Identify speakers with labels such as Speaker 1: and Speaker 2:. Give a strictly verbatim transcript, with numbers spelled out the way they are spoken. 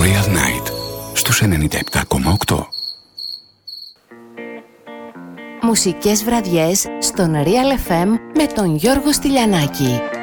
Speaker 1: Royal Night στους ενενήντα επτά κόμμα οκτώ.
Speaker 2: Μουσικές βραδιές στον Real εφ εμ με τον Γιώργο Στυλιανάκη.